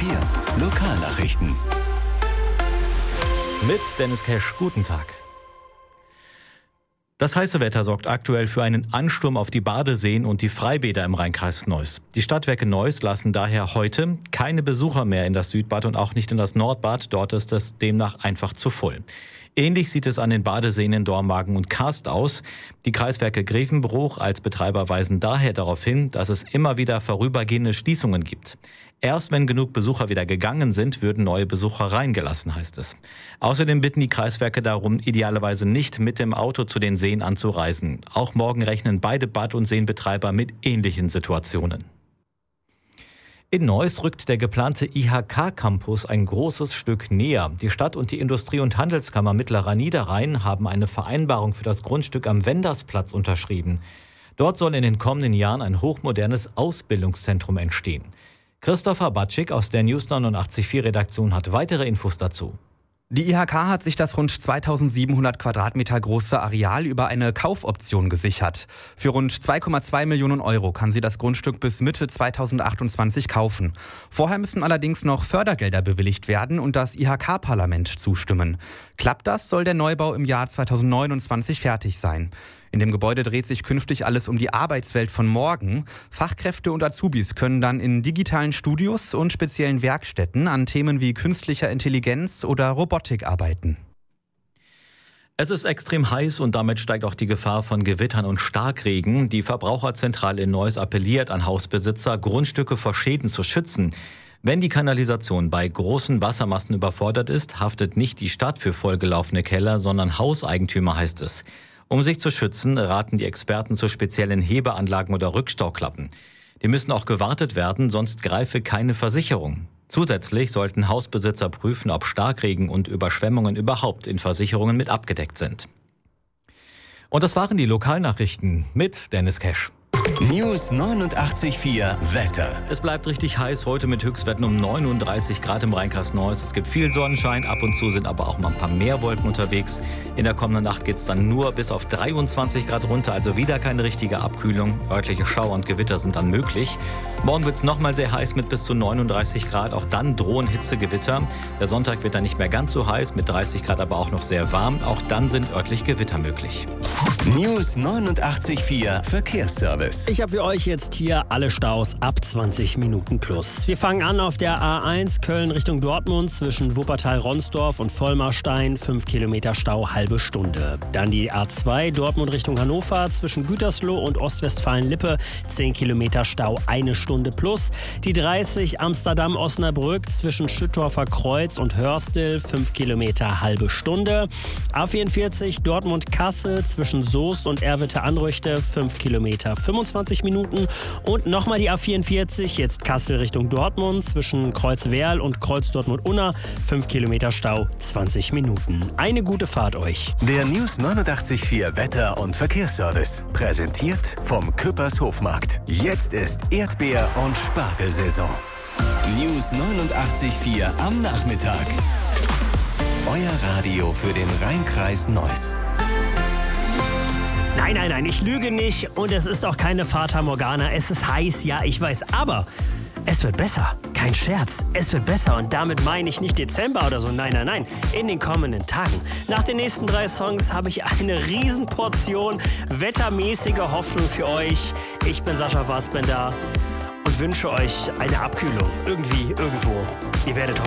88,4 Lokalnachrichten. Mit Dennis Kesch, guten Tag. Das heiße Wetter sorgt aktuell für einen Ansturm auf die Badeseen und die Freibäder im Rheinkreis Neuss. Die Stadtwerke Neuss lassen daher heute keine Besucher mehr in das Südbad und auch nicht in das Nordbad. Dort ist es demnach einfach zu voll. Ähnlich sieht es an den Badeseen in Dormagen und Karst aus. Die Kreiswerke Grevenbruch als Betreiber weisen daher darauf hin, dass es immer wieder vorübergehende Schließungen gibt. Erst wenn genug Besucher wieder gegangen sind, würden neue Besucher reingelassen, heißt es. Außerdem bitten die Kreiswerke darum, idealerweise nicht mit dem Auto zu den Seen anzureisen. Auch morgen rechnen beide Bad- und Seenbetreiber mit ähnlichen Situationen. In Neuss rückt der geplante IHK-Campus ein großes Stück näher. Die Stadt und die Industrie- und Handelskammer Mittlerer Niederrhein haben eine Vereinbarung für das Grundstück am Wendersplatz unterschrieben. Dort soll in den kommenden Jahren ein hochmodernes Ausbildungszentrum entstehen. Christopher Batschik aus der News 89.4 Redaktion hat weitere Infos dazu. Die IHK hat sich das rund 2700 Quadratmeter große Areal über eine Kaufoption gesichert. Für rund 2,2 Millionen Euro kann sie das Grundstück bis Mitte 2028 kaufen. Vorher müssen allerdings noch Fördergelder bewilligt werden und das IHK-Parlament zustimmen. Klappt das, soll der Neubau im Jahr 2029 fertig sein. In dem Gebäude dreht sich künftig alles um die Arbeitswelt von morgen. Fachkräfte und Azubis können dann in digitalen Studios und speziellen Werkstätten an Themen wie künstlicher Intelligenz oder Robotik arbeiten. Es ist extrem heiß und damit steigt auch die Gefahr von Gewittern und Starkregen. Die Verbraucherzentrale in Neuss appelliert an Hausbesitzer, Grundstücke vor Schäden zu schützen. Wenn die Kanalisation bei großen Wassermassen überfordert ist, haftet nicht die Stadt für vollgelaufene Keller, sondern Hauseigentümer, heißt es. Um sich zu schützen, raten die Experten zu speziellen Hebeanlagen oder Rückstauklappen. Die müssen auch gewartet werden, sonst greife keine Versicherung. Zusätzlich sollten Hausbesitzer prüfen, ob Starkregen und Überschwemmungen überhaupt in Versicherungen mit abgedeckt sind. Und das waren die Lokalnachrichten mit Dennis Kesch. News 89,4 Wetter. Es bleibt richtig heiß heute mit Höchstwerten um 39 Grad im Rheinkreis Neuss. Es gibt viel Sonnenschein, ab und zu sind aber auch mal ein paar Meerwolken unterwegs. In der kommenden Nacht geht es dann nur bis auf 23 Grad runter, also wieder keine richtige Abkühlung. Örtliche Schauer und Gewitter sind dann möglich. Morgen wird es nochmal sehr heiß mit bis zu 39 Grad. Auch dann drohen Hitzegewitter. Der Sonntag wird dann nicht mehr ganz so heiß, mit 30 Grad aber auch noch sehr warm. Auch dann sind örtlich Gewitter möglich. News 89,4 Verkehrsservice. Ich habe für euch jetzt hier alle Staus ab 20 Minuten plus. Wir fangen an auf der A1 Köln Richtung Dortmund zwischen Wuppertal-Ronsdorf und Vollmarstein, 5 Kilometer Stau, halbe Stunde. Dann die A2 Dortmund Richtung Hannover zwischen Gütersloh und Ostwestfalen-Lippe, 10 Kilometer Stau, 1 Stunde plus. Die 30 Amsterdam-Osnabrück zwischen Schüttorfer Kreuz und Hörstel, 5 Kilometer, halbe Stunde. A44 Dortmund-Kassel zwischen Soest und Erwitte-Anrüchte, 5 Kilometer, 25 Minuten. Und nochmal die A44, jetzt Kassel Richtung Dortmund, zwischen Kreuzwerl und Kreuz-Dortmund-Unna, 5 Kilometer Stau, 20 Minuten. Eine gute Fahrt euch. Der News 89,4 Wetter- und Verkehrsservice. Präsentiert vom Küppers Hofmarkt. Jetzt ist Erdbeer- und Spargelsaison. News 89,4 am Nachmittag. Euer Radio für den Rheinkreis Neuss. Nein, ich lüge nicht und es ist auch keine Fata Morgana. Es ist heiß, ja, ich weiß, aber es wird besser. Kein Scherz, es wird besser und damit meine ich nicht Dezember oder so, nein, in den kommenden Tagen. Nach den nächsten 3 Songs habe ich eine Riesenportion wettermäßige Hoffnung für euch. Ich bin Sascha Fassbender und wünsche euch eine Abkühlung. Irgendwie, irgendwo. Ihr werdet